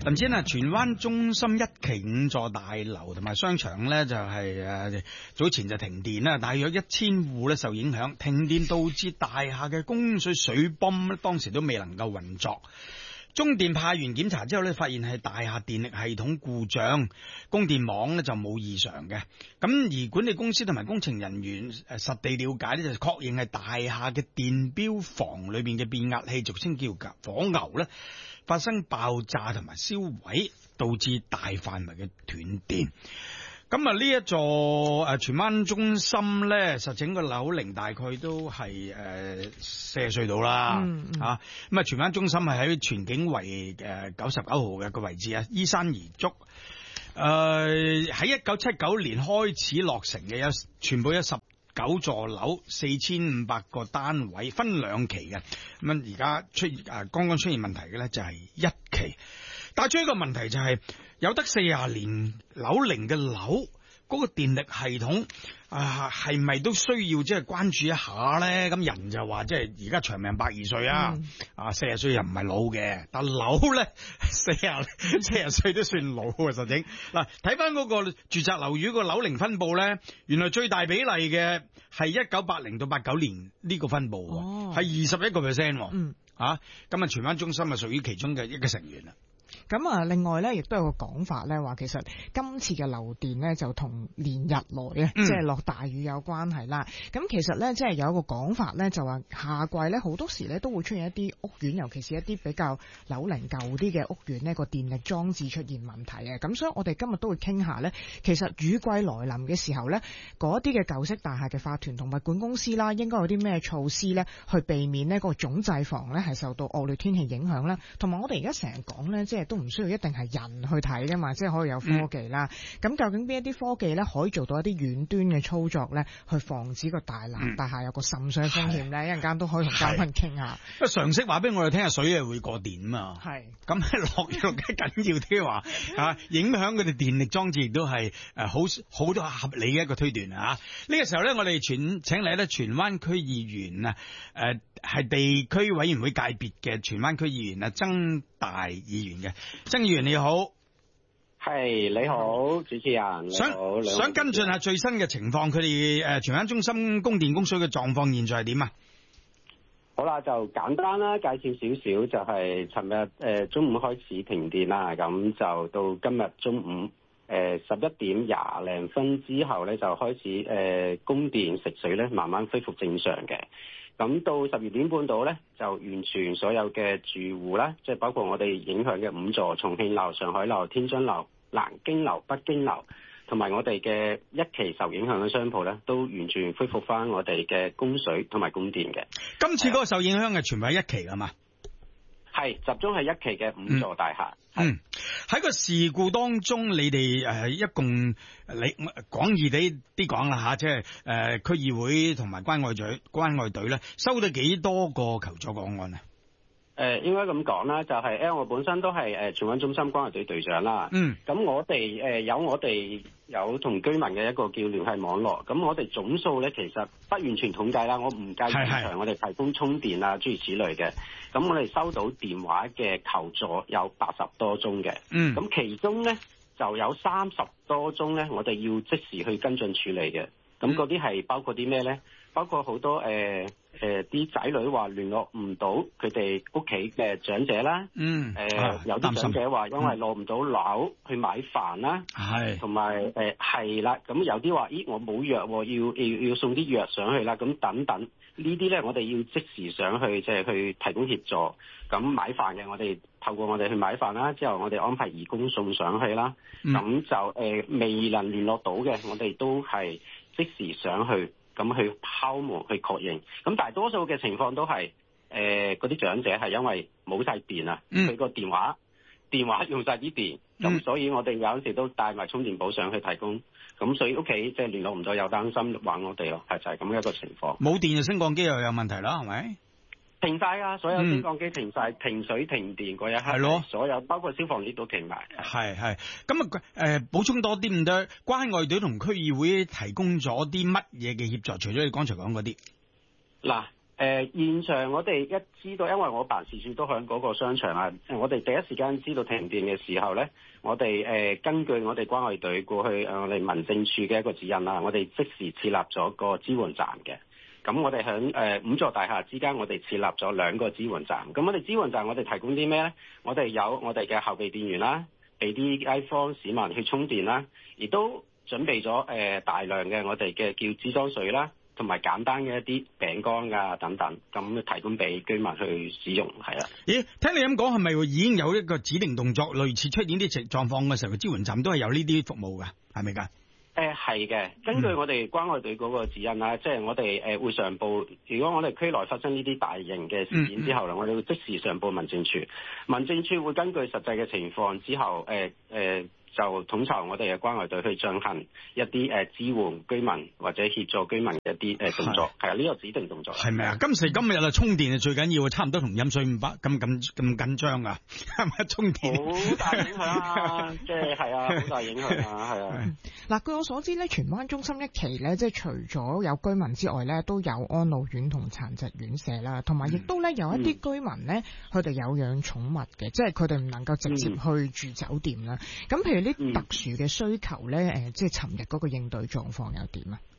林先啊，荃灣中心1期5座大樓同埋商場呢，就係早前就停電啦，大約1000戶呢受影響，停電導致大廈嘅供水水泵當時都未能夠運作。中電派員檢查之後呢，發現係大廈電力系統故障，供電網呢就冇異常嘅。咁而管理公司同埋工程人員實地了解呢，就確認係大廈嘅電錶房裏邊嘅變壓器，俗稱叫火牛呢，發生爆炸同埋燒毀，導致大範圍嘅斷電。咁啊，呢一座荃灣中心咧，實整個樓齡大概都係40歲到啦。咁啊，荃灣中心係喺荃景圍99號嘅個位置啊，依山而築。喺1979年開始落成嘅，全部有19座樓，4500個單位，分2期嘅。咁而家剛剛出現問題嘅咧，就係1期。但係最一個問題就係有得40年樓齡嘅樓，嗰個電力系統係咪都需要即係關注一下咧？咁人就話即係而家長命120歲啊，40歲又唔係老嘅，但樓咧40歲都算老啊！實情嗱，睇翻嗰個住宅樓宇個樓齡分佈咧，原來最大比例嘅係1980到89年呢個分佈，係21%。咁啊，荃灣中心係屬於其中嘅一個成員啦。 咁啊，另外咧，亦都有個講法咧，話其實今次嘅漏電咧，就同連日來即係落大雨有關係啦。咁其實咧，即係有一個講法咧，就話夏季咧，好多時咧都會出現一啲屋苑，尤其是一啲比較樓齡舊啲嘅屋苑呢，個電力裝置出現問題嘅。咁所以我哋今日都會傾下咧，其實雨季來臨嘅時候咧，嗰啲嘅舊式大廈嘅法團同物管公司啦，應該有啲咩措施咧，去避免呢個總掣房咧係受到惡劣天氣影響啦。同埋我哋而家成日講咧，即係都唔需要一定係人去睇㗎嘛，即係可以有科技啦。咁究竟邊一啲科技咧可以做到一啲遠端嘅操作咧，去防止個大廈有個滲水風險咧？一陣間都可以同嘉賓傾下。 常識話俾我哋聽，水係會過電啊嘛。係咁落雨嘅緊要啲話影響佢哋電力裝置，亦都係好多合理嘅一個推斷啊。呢個時候咧，我哋請嚟咧荃灣區議員啊，係地區委員會界別嘅荃灣區議員啊，曾大議員嘅。曾議員你好。 係你好，主持人。 想跟進下最新嘅情況，佢哋荃灣中心供電供水嘅狀況現在係點啊？ 好啦，就簡單啦，介紹少少，就係尋日中午開始停電啦，咁就到今日中午11點廿零分之後咧，就開始供電食水咧慢慢恢復正常嘅。咁到12點半度咧，就完全所有嘅住戶啦，即係包括我哋影響嘅5座重慶樓、上海樓、天津樓、南京樓、北京樓，同埋我哋嘅1期受影響嘅商鋪咧，都完全恢復翻我哋嘅供水同埋供電嘅。 今次嗰個受影響嘅全部係1期㗎嘛？ 係集中係1期嘅5座大廈。 喺個事故當中，你哋一共你廣義啲講啦吓，即係區議會同埋關愛隊咧，收到幾多個求助個案啊？ 應該咁講啦，就係因為我本身都係荃灣中心關愛隊隊長啦。咁我哋有同居民嘅一個叫聯繫網絡。咁我哋總數咧，其實不完全統計啦，我唔計現場我哋提供充電啊諸如此類嘅。咁我哋收到電話嘅求助有80多宗嘅。咁其中咧就有30多宗咧，我哋要即時去跟進處理嘅。咁嗰啲係包括啲咩咧？包括好多啲仔女話聯絡唔到佢哋屋企嘅長者啦，有啲長者話因為落唔到樓去買飯啦，同埋係啦，咁有啲話咦我冇藥喎，要送啲藥上去啦，咁等等呢啲咧我哋要即時上去即係去提供協助。咁買飯嘅我哋透過我哋去買飯啦，之後我哋安排義工送上去啦，咁就未能聯絡到嘅我哋都係即時上去。咁去敲門去確認，咁大多數嘅情況都係嗰啲長者係因為冇晒電啊，佢個電話用晒啲電，咁所以我哋有陣時都帶埋充電寶上去提供，咁所以屋企即係聯絡唔到又擔心揾我哋咯，係就係咁一個情況。冇電就升降機又有問題啦，係咪？ 停晒啊！所有升降機停晒，停水停電嗰一刻，係咯，所有包括消防列都停埋。係咁啊！補充多啲咁多，關愛隊同區議會提供咗啲乜嘢嘅協助？除咗你剛才講嗰啲， 嗱， 現場我哋一知道，因為我辦事處都喺嗰個商場啊，我哋第一時間知道停電嘅時候咧，我哋根據我哋關愛隊過去我哋民政處嘅一個指引啦，我哋即時設立咗個支援站嘅。咁我哋喺5座大廈之間，我哋設立咗2個支援站。咁我哋支援站我哋提供啲咩咧？我哋有我哋嘅後備電源啦，俾啲街坊市民去充電啦，亦都準備咗大量嘅我哋嘅叫支裝水啦。同埋簡單嘅一啲餅乾啊等等，咁提供俾居民去使用，係啦。 咦，聽你咁講，係咪已經有一個指定動作，類似出現啲狀況嘅時候，支援站都係有呢啲服務㗎，係咪㗎？ 係嘅，根據我哋關愛隊嗰個指引啦，即係我哋會上報，如果我哋區內發生呢啲大型嘅事件之後啦，我哋會即時上報民政處，民政處會根據實際嘅情況之後，就統籌我哋嘅關愛隊去進行一啲支援居民或者協助居民嘅一啲動作，係啊，呢個指定動作。 係咪啊？今時今日啊，充電係最緊要，差唔多同飲水咁咁緊張啊，係咪充電？ 好大影響啊！即係係啊，好大影響啊，係啊。 嗱，據我所知咧，荃灣中心一期咧，即係除咗有居民之外咧，都有安老院同殘疾院舍啦，同埋亦都咧有一啲居民咧，佢哋有養寵物嘅，即係佢哋唔能夠直接去住酒店啦。咁譬如啲特殊嘅需求咧，即係尋日嗰個應對狀況又點啊？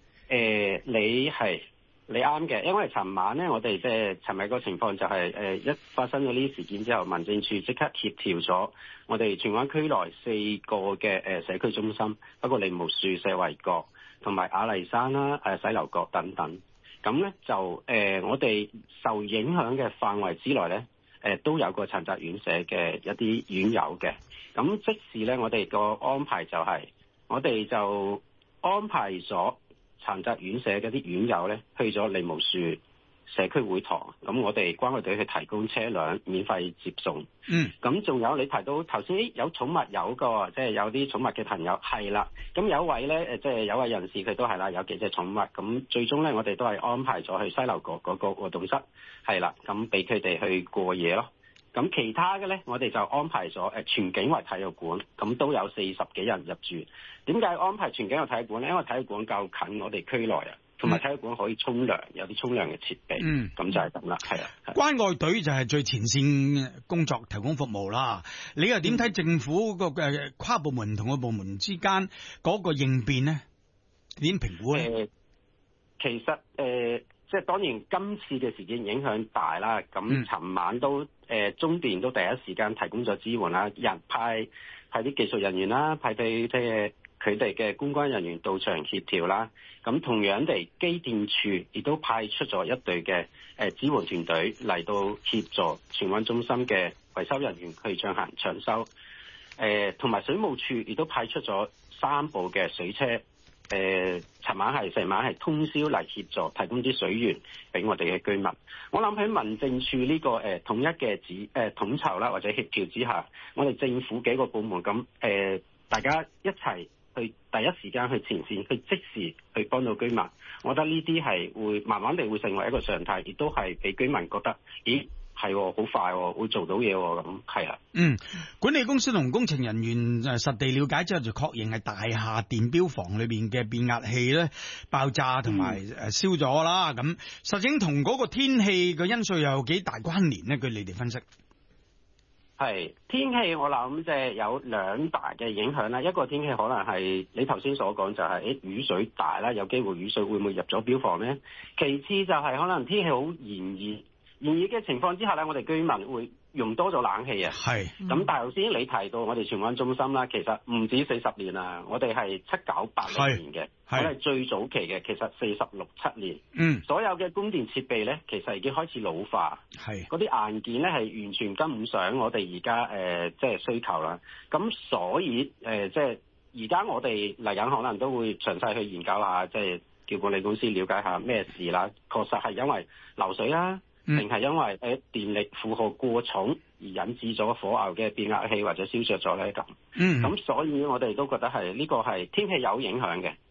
你啱嘅，因為尋晚咧，我哋即係尋日個情況就係一發生咗呢啲事件之後，民政處即刻協調咗我哋荃灣區內4個嘅社區中心，包括梨木樹、社維閣同埋雅麗珊啦、洗樓閣等等。咁咧就我哋受影響嘅範圍之內咧，都有個殘疾院舍嘅一啲院友嘅。咁即時咧，我哋個安排就係，我哋就安排咗殘疾院舍嗰啲院友咧，去咗梨木樹社區會堂。咁我哋關愛隊去提供車輛免費接送。咁仲有你提到頭先有寵物友個，即係有啲寵物嘅朋友係啦。咁有一位咧，即係有位人士佢都係啦，有幾隻寵物。咁最終咧，我哋都係安排咗去西樓閣嗰個活動室，係啦，咁俾佢哋去過夜咯。咁其他嘅咧，我哋就安排咗全景圍體育館，咁都有40幾人入住。點解安排全景圍體育館咧？因為體育館夠近我哋區內啊，同埋體育館可以沖涼，有啲沖涼嘅設備。咁就係咁啦，係啊。 關愛隊就係最前線工作提供服務啦。你又點睇政府個跨部門唔同嘅部門之間嗰個應變咧？點評估咧？ 其實即係當然今次嘅事件影響大啦，咁尋晚都中電都第一時間提供咗支援啦，派啲技術人員啦，派俾即係佢哋嘅公關人員到場協調啦。咁同樣地，機電處亦都派出咗一隊嘅支援團隊嚟到協助荃灣中心嘅維修人員去進行搶修。同埋水務處亦都派出咗3部嘅水車。成晚係通宵嚟協助提供啲水源俾我哋嘅居民。我諗喺民政處呢個統一嘅統籌啦，或者協調之下，我哋政府幾個部門咁大家一齊去第一時間去前線，去即時去幫到居民。我覺得呢啲係會慢慢地會成為一個常態，亦都係俾居民覺得，咦？係好快，會做到嘢咁，係啊。 管理公司同工程人員實地了解之後，就確認係大廈電錶房裏邊嘅變壓器咧爆炸同埋燒咗啦。咁實情同嗰個天氣嘅因素有幾大關聯呢？據你哋分析， 係天氣，我諗即係有2大嘅影響啦。一個天氣可能係你頭先所講，就係雨水大啦，有機會雨水會唔會入咗錶房呢？其次就係可能天氣好炎熱嘅情況之下咧，我哋居民會用多咗冷氣啊。係。咁但係頭先你提到我哋荃灣中心啦，其實唔止40年啦，我哋係7986年嘅，我哋係最早期嘅，其實46、7年。所有嘅供電設備咧，其實已經開始老化。係。嗰啲硬件咧係完全跟唔上我哋而家即係需求啦。咁所以即係而家我哋嚟緊可能都會詳細去研究下，即係叫管理公司了解下咩事啦。確實係因為漏水啦。定係因為電力負荷過重而引致咗火牛嘅變壓器或者燒着咗咧咁。咁所以我哋都覺得係呢個係天氣有影響嘅，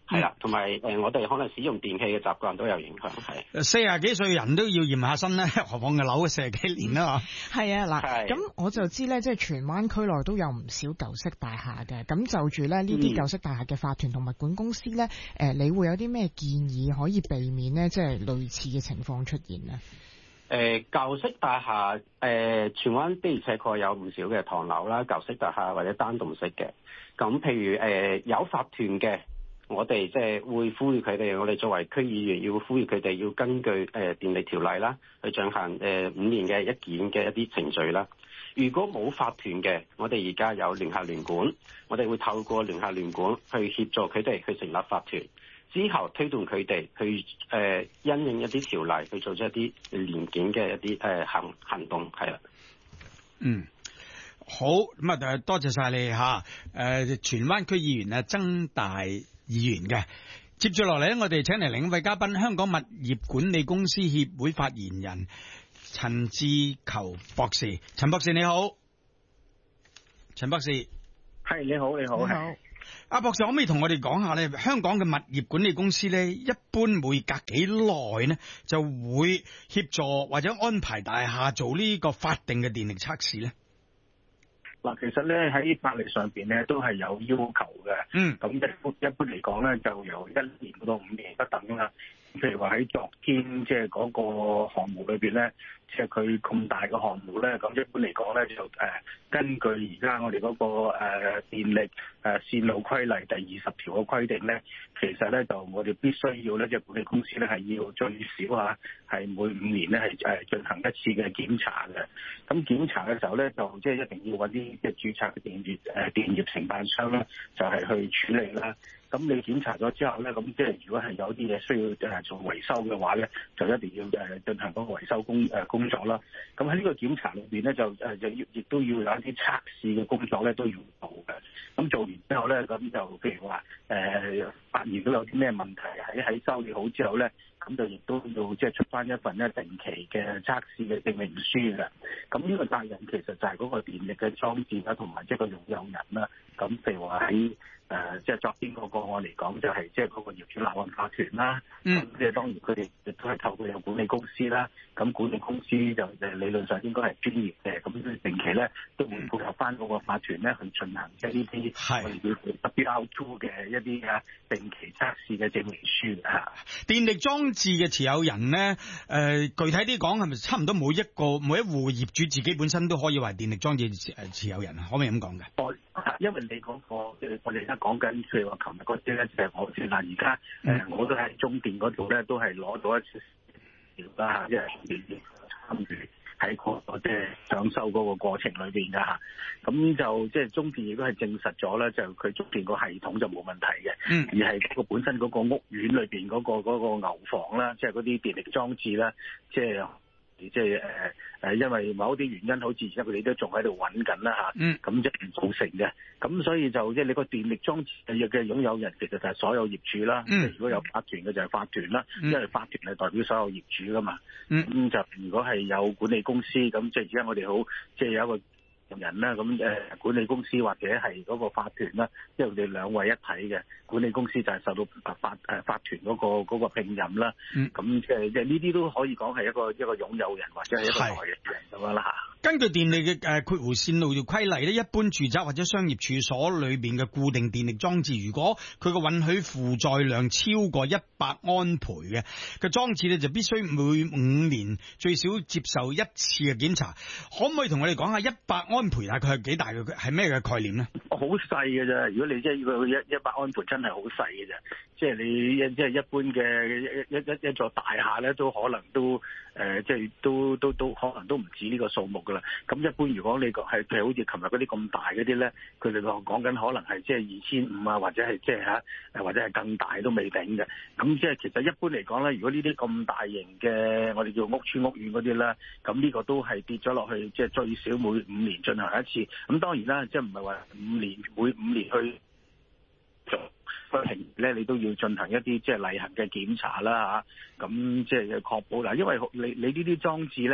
係啦，同埋我哋可能使用電器嘅習慣都有影響，係。 40幾歲人都要驗下身咧，何況嘅樓40幾年啦。 係啊，嗱，咁我就知咧，即係荃灣區內都有唔少舊式大廈嘅。咁就住咧呢啲舊式大廈嘅法團同物管公司咧，你會有啲咩建議可以避免呢？即係類似嘅情況出現呢？ 舊式大廈荃灣的而且確有唔少嘅唐樓啦，舊式大廈或者單棟式嘅。咁譬如有法團嘅，我哋即係會呼籲佢哋，我哋作為區議員要呼籲佢哋要根據電力條例啦，去進行5年嘅一檢嘅一啲程序啦。如果冇法團嘅，我哋而家有聯合聯管，我哋會透過聯合聯管去協助佢哋去成立法團，之後推動佢哋去因應一啲條例去做出一啲年檢嘅一啲行動，係啦。 好，咁啊，多謝晒你吓，荃灣區議員曾大議員嘅。接住落嚟咧，我哋請嚟另一位嘉賓，香港物業管理公司協會發言人陳志球博士。陳博士你好。陳博士， 係你好，你好， 你好。 阿博士，可唔可以同我哋講下咧？香港嘅物業管理公司咧，一般每隔幾耐呢就會協助或者安排大廈做呢個法定嘅電力測試咧？ 嗱，其實咧喺法例上邊咧都係有要求嘅。咁一般嚟講咧，就由1年到5年不等啦。譬如話喺昨天即係嗰個項目裏邊咧，即係佢咁大嘅項目咧，咁一般嚟講咧就根據而家我哋嗰個電力線路規例第20條嘅規定咧，其實咧就我哋必須要咧，即係管理公司咧係要最少係每5年咧係進行一次嘅檢查嘅。咁檢查嘅時候咧，就即係一定要揾啲即係註冊嘅電業承辦商咧，就係去處理啦。咁你檢查咗之後咧，咁即係如果係有啲嘢需要做維修嘅話咧，就一定要進行嗰個維修工作啦。咁喺呢個檢查裏邊咧，就亦都要有一啲測試嘅工作咧都要做嘅。咁做完之後咧，咁就譬如話發現到有啲咩問題喺修理好之後咧，咁就亦都要即係出翻一份咧定期嘅測試嘅證明書嘅。咁呢個責任其實就係嗰個電力嘅裝置啦，同埋即係個擁有人啦。咁譬如話喺即係昨天嗰個案嚟講，就係即係嗰個業主立案法團啦。咁即係當然佢哋亦都係透過有管理公司啦。咁管理公司就理論上應該係專業嘅。咁定期咧都會配合翻嗰個法團咧去進行即係呢啲我哋叫 WR2 嘅一啲定期測試嘅證明書嚇。 電力裝置嘅持有人咧，具體啲講係咪差唔多每一戶業主自己本身都可以話電力裝置持有人啊？可唔可以咁講嘅？ 因為你嗰個我哋而家講緊，譬如話琴日嗰啲咧，就係我先嗱，而家我都喺中電嗰度咧，都係攞到一次條啦，即係參與喺個即係搶修嗰個過程裏邊㗎嚇。咁就即係中電亦都係證實咗咧，就佢中電個系統就冇問題嘅，而係個本身嗰個屋苑裏邊嗰個牛房啦，即係嗰啲電力裝置啦，即係因為某啲原因，好似而家佢哋都仲喺度揾緊啦嚇，咁即係造成嘅。咁所以就即係你個電力裝置嘅擁有人，其實就係所有業主啦。如果有法團嘅就係法團啦，因為法團係代表所有業主噶嘛。咁就如果係有管理公司，咁即係而家我哋好即係有一個人啦，咁管理公司或者係嗰個法團啦，因為佢哋兩位一體嘅管理公司就係受到法團嗰個聘任啦。咁即係呢啲都可以講係一個擁有人或者係一個代理人咁樣啦嚇。 根據電力嘅括弧線路條規例咧，一般住宅或者商業處所裏邊嘅固定電力裝置，如果佢個允許負載量超過100安培嘅裝置咧，就必須每5年最少接受一次嘅檢查。可唔可以同我哋講下100安培大概係幾大嘅？係咩嘅概念咧？ 好細嘅啫，如果你即係100安培真係好細嘅啫。即係你即係一般嘅一座大廈咧，都可能都即係都可能都唔止呢個數目噶啦。咁一般如果你係譬如好似琴日嗰啲咁大嗰啲咧，佢哋講緊可能係即係2500啊，或者係即係或者係更大都未定嘅。咁即係其實一般嚟講咧，如果呢啲咁大型嘅我哋叫屋邨屋苑嗰啲咧，咁呢個都係跌咗落去，即係最少每5年進行一次。咁當然啦，即係唔係話每5年去做。不停咧，你都要進行一啲即係例行嘅檢查啦嚇，咁即係確保嗱，因為你呢啲裝置咧，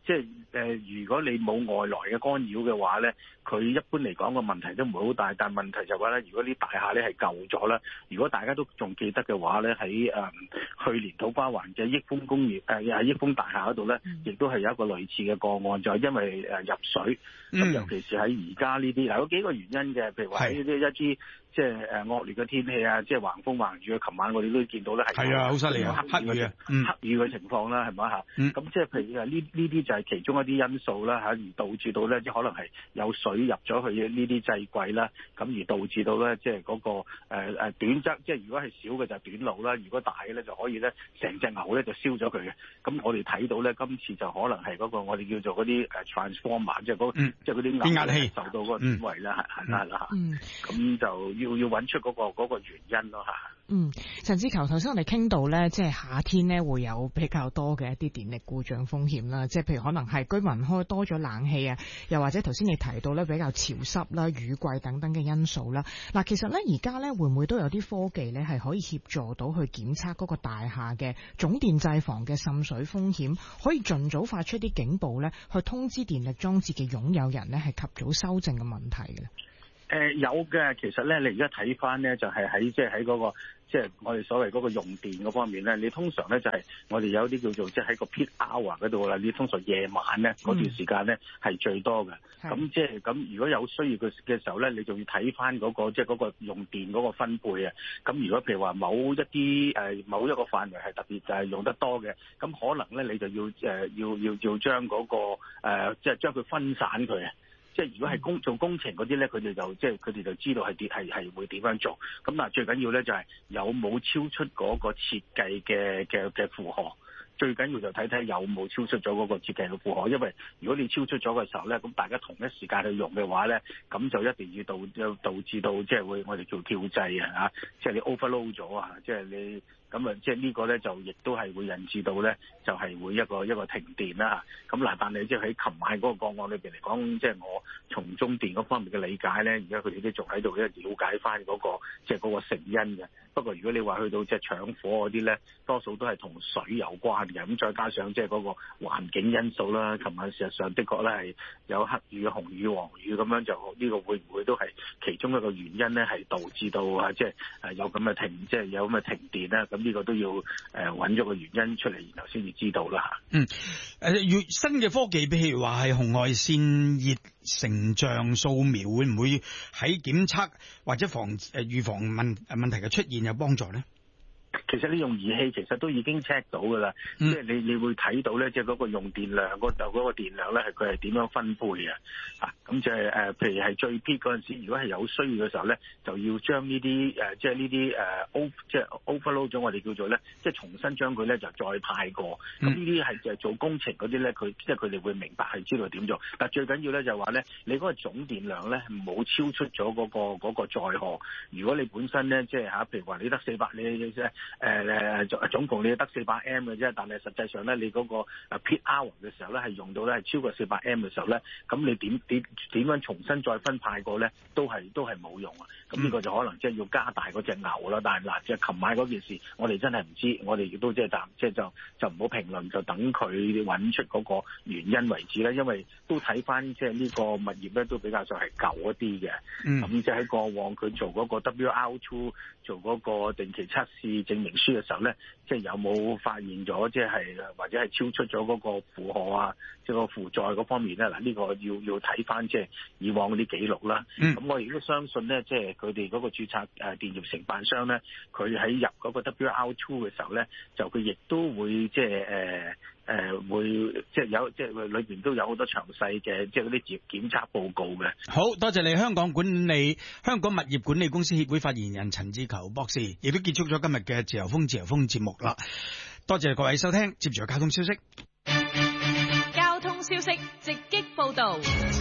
即係如果你冇外來嘅干擾嘅話咧，佢一般嚟講個問題都唔會好大。但係問題就話咧，如果啲大廈咧係舊咗啦，如果大家都仲記得嘅話咧，喺去年土瓜灣嘅益豐工業益豐大廈嗰度咧，亦都係有一個類似嘅個案，就係因為入水。咁尤其是喺而家呢啲，有幾個原因嘅，譬如話喺一啲即係惡劣嘅天氣啊，即係橫風橫雨啊。琴晚我哋都見到咧係好犀利啊，黑雨啊， 黑雨嘅情況啦，係咪嚇？咁即係譬如呢啲就係其中一啲因素啦嚇，而導致到咧即係可能係有水入咗去呢啲掣櫃啦，咁而導致到咧即係嗰個短則，即係如果係少嘅就短路啦，如果大嘅咧就可以咧成隻牛咧就燒咗佢嘅。咁我哋睇到咧今次就可能係嗰個我哋叫做嗰啲transformer，即係嗰啲變壓器受到嗰個點位啦，係啦嚇。咁就要揾出嗰個原因咯嚇。 陳志球，頭先我哋傾到咧，即係夏天咧會有比較多嘅一啲電力故障風險啦，即係譬如可能係居民開多咗冷氣啊，又或者頭先你提到咧比較潮濕啦、雨季等等嘅因素啦。嗱，其實咧而家咧會唔會都有啲科技咧係可以協助到去檢測嗰個大廈嘅總電掣房嘅滲水風險，可以盡早發出啲警報咧，去通知電力裝置嘅擁有人咧係及早修正嘅問題嘅？ 有嘅，其實咧，你而家睇翻咧，就係喺嗰個即係我哋所謂嗰個用電嗰方面咧，你通常咧就係我哋有啲叫做即係喺個 peak hour 嗰度啦，你通常夜晚咧嗰段時間咧係最多嘅。咁即係咁，如果有需要嘅時候咧，你就要睇翻嗰個即係嗰個用電嗰個分配啊。咁如果譬如話某一個範圍係特別就係用得多嘅，咁可能咧你就要將嗰個即係將佢分散佢啊。即係如果係做工程嗰啲咧，佢哋就知道係會點樣做。咁但係最緊要咧就係有冇超出嗰個設計嘅負荷。最緊要就睇睇有冇超出咗嗰個設計嘅負荷，因為如果你超出咗嘅時候咧，咁大家同一時間去用嘅話咧，咁就一定要導致到即係會我哋叫跳掣啊，即係你 overload 咗啊，即係你咁啊，即係呢個咧就亦都係會引致到咧就係會一個停電啦。咁嗱，但係即係喺琴晚嗰個個案裏邊嚟講，即係我從中電嗰方面嘅理解咧，而家佢哋都仲喺度咧了解翻嗰個即係嗰個成因嘅。不過如果你話去到即係搶火嗰啲咧，多數都係同水有關嘅，咁再加上即係嗰個環境因素啦。琴晚事實上的確咧係有黑雨、紅雨、黃雨咁樣，就呢個會唔會都係其中一個原因咧？係導致到啊，即係有咁嘅有咁嘅停電咧？咁呢個都要揾咗個原因出嚟，然後先至知道啦嚇。 新嘅科技，譬如話係紅外線熱成像掃描，會唔會喺檢測或者預防問題嘅出現有幫助咧？ 其實你用儀器其實都已經 check 到㗎啦，即係你會睇到咧，即係嗰個用電量嗰個電量咧，係佢係點樣分配嘅啊？咁就係譬如係最 peak 嗰陣時，如果係有需要嘅時候咧，就要將呢啲即係呢啲即係 overload 咗，我哋叫做咧，即係重新將佢咧就再派過。咁呢啲係就係做工程嗰啲咧，即係佢哋會明白係知道點做。但最緊要咧就係話咧，你嗰個總電量咧冇超出咗嗰個載荷。如果你本身咧即係譬如話你得400，總共你得400M 嘅啫，但係實際上咧，你嗰個peak hour 嘅時候咧，係用到咧係超過400M 嘅時候咧，咁你點樣重新再分派過咧，都係冇用啊！咁呢個就可能即係要加大嗰隻牛啦。但係嗱，即係琴晚嗰件事，我哋真係唔知，我哋亦都即係就唔好評論，就等佢揾出嗰個原因為止啦。因為都睇翻即係呢個物業咧，都比較上係舊一啲嘅。咁即係喺過往佢做嗰個 WR2 做嗰個定期測試證明書嘅時候咧，即係有冇發現咗即係或者係超出咗嗰個負荷啊，即係個負載嗰方面咧？嗱，呢個要睇翻即係以往嗰啲記錄啦。咁我亦都相信咧，即係佢哋嗰個註冊電業承辦商咧，佢喺入嗰個 WR2 嘅時候咧，就佢亦都會即係會即係有即係裏邊都有好多詳細嘅即係嗰啲檢測報告嘅。 好多謝你，香港物業管理公司協會發言人陳志球博士，亦都結束咗今日嘅自由風節目啦。多謝各位收聽，接住有交通消息。 交通消息直擊報道。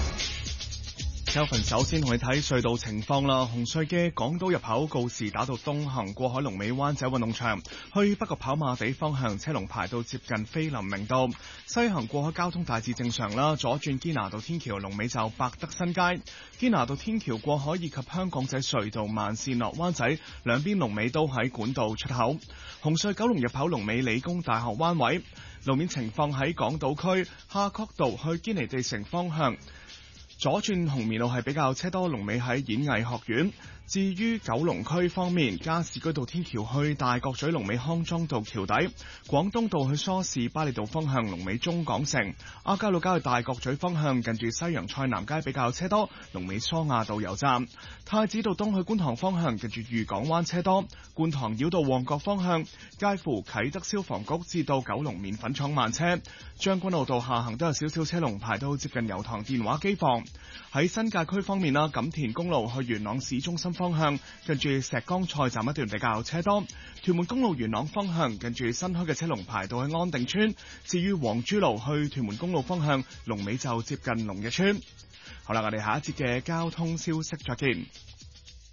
首先同你睇隧道情況啦。紅隧嘅港島入口告士打道東行過海龍尾灣仔運動場，去北角跑馬地方向車龍排到接近菲林明道。西行過海交通大致正常啦。左轉堅拿道天橋龍尾就百德新街，堅拿道天橋過海以及香港仔隧道慢線落灣仔兩邊龍尾都喺管道出口。紅隧九龍入口龍尾理工大學灣位。 路面情況喺港島區夏慤道去堅尼地城方向，左轉紅棉路係比較車多，龍尾喺演藝學院。至於九龍區方面，加士居道天橋去大角咀龍尾康莊道橋底，廣東道去梳士巴利道方向龍尾中港城，亞皆老街去大角咀方向近住西洋菜南街比較車多，龍尾蘇亞道油站，太子道東去觀塘方向近住裕港灣車多，觀塘繞道旺角方向介乎啟德消防局至到九龍麵粉廠慢車，將軍澳道下行都有少少車龍排到接近油塘電話機房。喺新界區方面啦，錦田公路去元朗市中心方向近住石崗菜站一段比較車多，屯門公路元朗方向近住新開嘅車龍排到去安定村，至於黃珠路去屯門公路方向龍尾就接近龍日村。好啦，我哋下一節嘅交通消息再見。